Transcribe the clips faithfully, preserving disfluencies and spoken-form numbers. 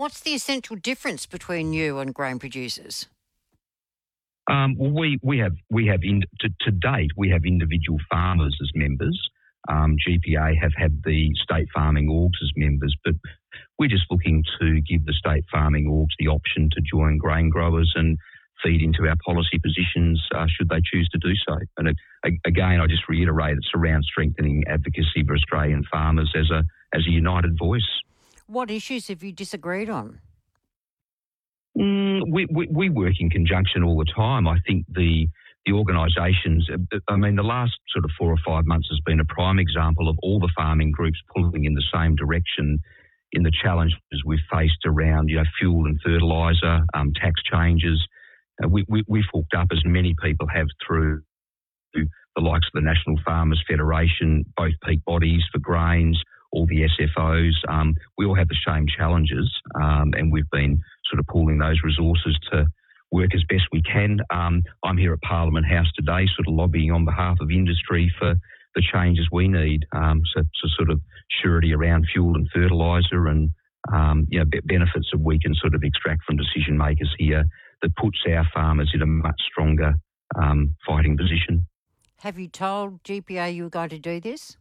What's the essential difference between you and grain producers? Um, well, we, we have, we have in, to, to date, we have individual farmers as members. Um, G P A have had the state farming orgs as members, but we're just looking to give the state farming orgs the option to join grain growers and feed into our policy positions uh, should they choose to do so. And it, again, I just reiterate, it's around strengthening advocacy for Australian farmers as a as a united voice. What issues have you disagreed on? Mm, we, we, we work in conjunction all the time. I think the the organisations, I mean, the last sort of four or five months has been a prime example of all the farming groups pulling in the same direction in the challenges we've faced around, you know, fuel and fertiliser, um, tax changes. Uh, we, we, we've hooked up, as many people have, through the likes of the National Farmers Federation, both peak bodies for grains, all the S F Os. Um, we all have the same challenges, um, and we've been sort of pooling those resources to work as best we can. Um, I'm here at Parliament House today sort of lobbying on behalf of industry for the changes we need, um, so, so sort of surety around fuel and fertiliser and um, you know, benefits that we can sort of extract from decision makers here that puts our farmers in a much stronger um, fighting position. Have you told G P A you were going to do this?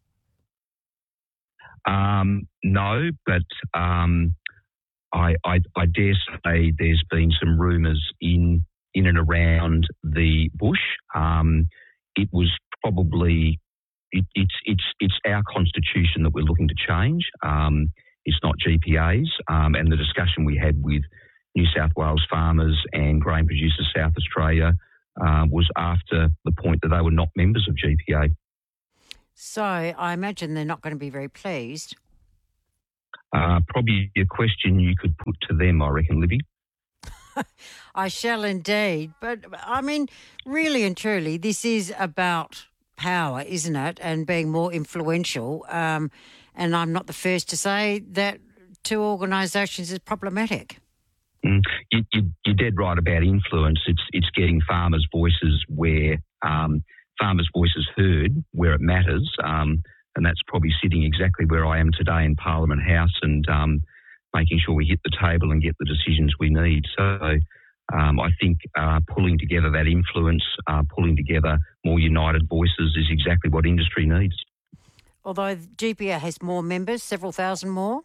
Um, no, but um, I, I, I dare say there's been some rumours in in and around the bush. Um, it was probably it, it's it's it's our constitution that we're looking to change. Um, it's not G P A's, um, and the discussion we had with New South Wales farmers and Grain Producers South Australia uh, was after the point that they were not members of G P A. So I imagine they're not going to be very pleased. Uh, probably a question you could put to them, I reckon, Libby. I shall indeed. But, I mean, really and truly, this is about power, isn't it, and being more influential. Um, and I'm not the first to say that two organisations is problematic. Mm, you, you, you're dead right about influence. It's it's getting farmers' voices where um, farmers' voices heard, where it matters. Um, and that's probably sitting exactly where I am today in Parliament House and um, making sure we hit the table and get the decisions we need. So um, I think uh, pulling together that influence, uh, pulling together more united voices is exactly what industry needs. Although G P A has more members, several thousand more?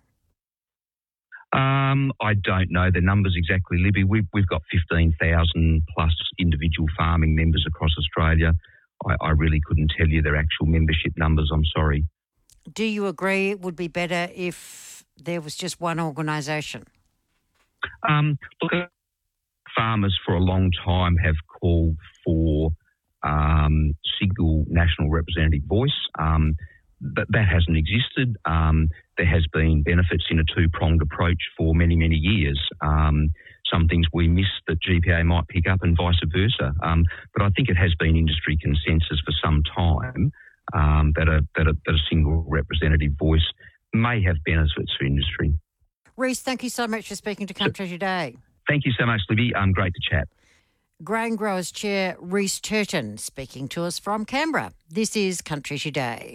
Um, I don't know the numbers exactly, Libby. We've, we've got fifteen thousand plus individual farming members across Australia. I, I really couldn't tell you their actual membership numbers, I'm sorry. Do you agree it would be better if there was just one organisation? Um, look, farmers for a long time have called for um, single national representative voice. Um, but that hasn't existed. Um, there has been benefits in a two-pronged approach for many, many years. Um, some things we miss that G P A might pick up and vice versa. Um, but I think it has been industry consensus for some time um, that, a, that, a, that a single representative voice may have benefits for industry. Rhys, thank you so much for speaking to Country Today. Thank you so much, Libby. Um, great to chat. Grain Growers Chair Rhys Turton speaking to us from Canberra. This is Country Today.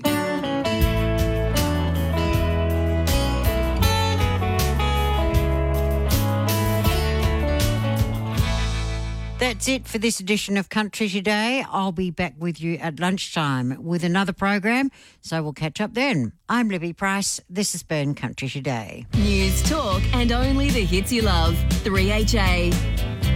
That's it for this edition of Country Today. I'll be back with you at lunchtime with another program, so we'll catch up then. I'm Libby Price. This has been Country Today. News, talk and only the hits you love. three H A.